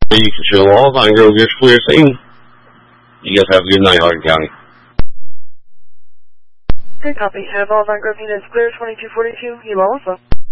You can show all Vine Grove, here's clear scene. You guys have a good night, Hardin County. Good copy. Have all Vine Grove units clear, 2242, you also.